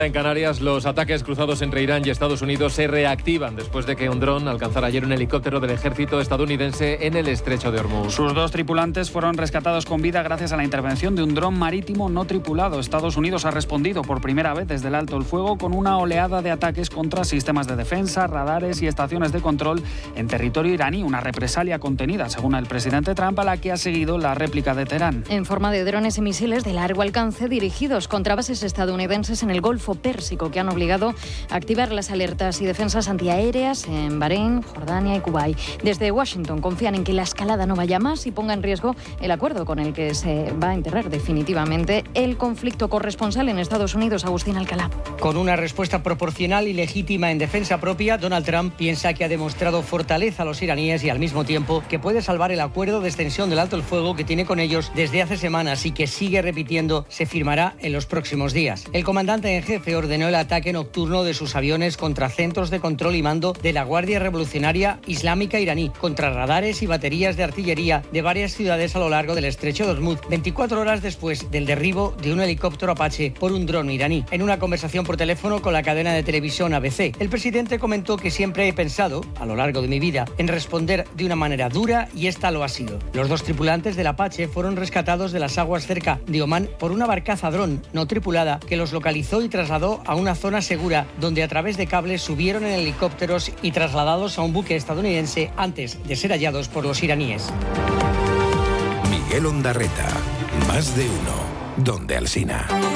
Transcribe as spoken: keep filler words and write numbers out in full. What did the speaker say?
En Canarias, los ataques cruzados entre Irán y Estados Unidos se reactivan después de que un dron alcanzara ayer un helicóptero del ejército estadounidense en el estrecho de Hormuz. Sus dos tripulantes fueron rescatados con vida gracias a la intervención de un dron marítimo no tripulado. Estados Unidos ha respondido por primera vez desde el alto el fuego con una oleada de ataques contra sistemas de defensa, radares y estaciones de control en territorio iraní, una represalia contenida, según el presidente Trump, a la que ha seguido la réplica de Teherán. En forma de drones y misiles de largo alcance dirigidos contra bases estadounidenses en el Golfo Pérsico, que han obligado a activar las alertas y defensas antiaéreas en Bahrein, Jordania y Kuwait. Desde Washington confían en que la escalada no vaya más y ponga en riesgo el acuerdo con el que se va a enterrar definitivamente el conflicto. Corresponsal en Estados Unidos, Agustín Alcalá. Con una respuesta proporcional y legítima en defensa propia, Donald Trump piensa que ha demostrado fortaleza a los iraníes y al mismo tiempo que puede salvar el acuerdo de extensión del alto el fuego que tiene con ellos desde hace semanas y que sigue repitiendo se firmará en los próximos días. El comandante en jefe ordenó el ataque nocturno de sus aviones contra centros de control y mando de la Guardia Revolucionaria Islámica iraní, contra radares y baterías de artillería de varias ciudades a lo largo del estrecho de Hormuz, veinticuatro horas después del derribo de un helicóptero Apache por un dron iraní. En una conversación por teléfono con la cadena de televisión A B C, el presidente comentó que siempre he pensado, a lo largo de mi vida, en responder de una manera dura y esta lo ha sido. Los dos tripulantes del Apache fueron rescatados de las aguas cerca de Omán por una barcaza dron no tripulada que los localizó y trasladó a una zona segura donde a través de cables subieron en helicópteros y trasladados a un buque estadounidense antes de ser hallados por los iraníes. Miguel Ondarreta, más de uno, donde Alsina.